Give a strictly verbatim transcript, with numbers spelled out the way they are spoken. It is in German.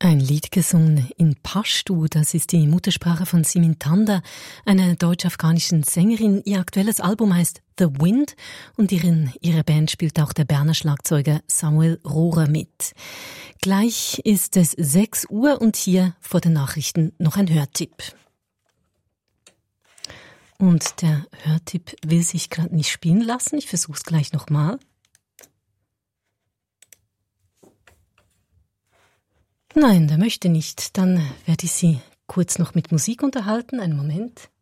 Ein Lied gesungen in Pashtu, das ist die Muttersprache von Simin Tanda, einer deutsch-afghanischen Sängerin. Ihr aktuelles Album heißt The Wind und in ihrer Band spielt auch der Berner Schlagzeuger Samuel Rohrer mit. Gleich ist es sechs Uhr und hier vor den Nachrichten noch ein Hörtipp. Und der Hörtipp will sich gerade nicht spielen lassen. Ich versuche es gleich nochmal. Nein, der möchte nicht. Dann werde ich Sie kurz noch mit Musik unterhalten. Einen Moment.